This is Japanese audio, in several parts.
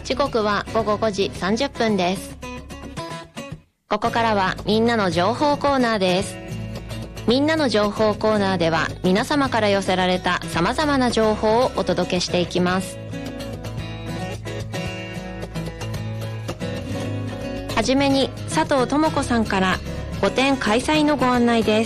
時刻は午後5時30分です。ここからはみんなの情報コーナーです。みんなの情報コーナーでは皆様から寄せられた様々な情報をお届けしていきます。はじめに佐藤智子さんから個展開催のご案内です。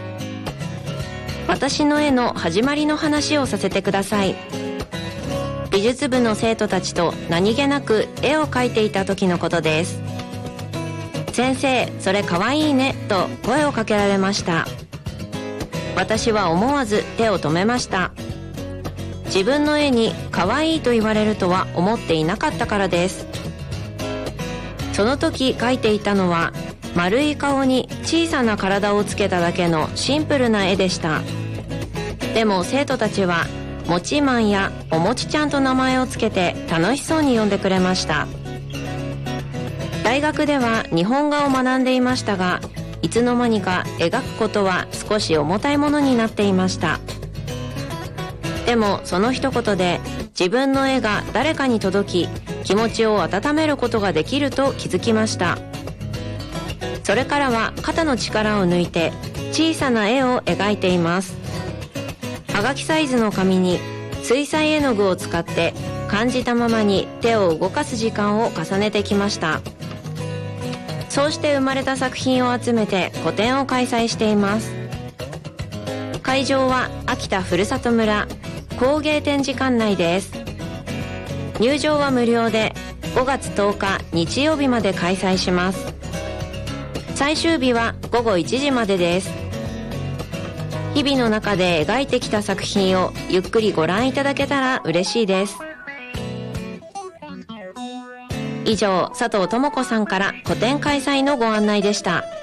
私の絵の始まりの話をさせてください。美術部の生徒たちと何気なく絵を描いていた時のことです。先生、それかわいいねと声をかけられました。私は思わず手を止めました。自分の絵にかわいいと言われるとは思っていなかったからです。その時描いていたのは丸い顔に小さな体をつけただけのシンプルな絵でした。でも生徒たちはもちまんやおもちちゃんと名前をつけて楽しそうに呼んでくれました。大学では日本画を学んでいましたが、いつの間にか描くことは少し重たいものになっていました。でもその一言で自分の絵が誰かに届き、気持ちを温めることができると気づきました。それからは肩の力を抜いて小さな絵を描いています。はがきサイズの紙に水彩絵の具を使って感じたままに手を動かす時間を重ねてきました。そうして生まれた作品を集めて個展を開催しています。会場は秋田ふるさと村工芸展示館内です。入場は無料で5月10日日曜日まで開催します。最終日は午後1時までです。日々の中で描いてきた作品をゆっくりご覧いただけたら嬉しいです。以上、佐藤智子さんから個展開催のご案内でした。